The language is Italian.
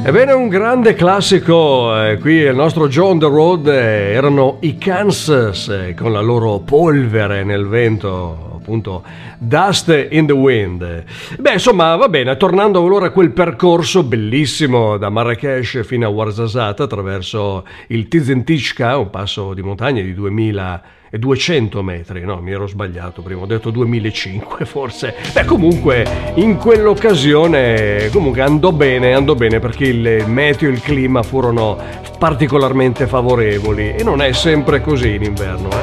Ebbene, un grande classico, qui il nostro John the Road, erano i Kansas con la loro polvere nel vento, appunto Dust in the Wind. Beh, insomma, va bene, tornando allora a quel percorso bellissimo da Marrakesh fino a Ouarzazate attraverso il Tizenticca, un passo di montagna di 2200 metri, no, mi ero sbagliato prima, ho detto 2005 forse. Beh, comunque in quell'occasione comunque andò bene perché il meteo e il clima furono particolarmente favorevoli e non è sempre così in inverno,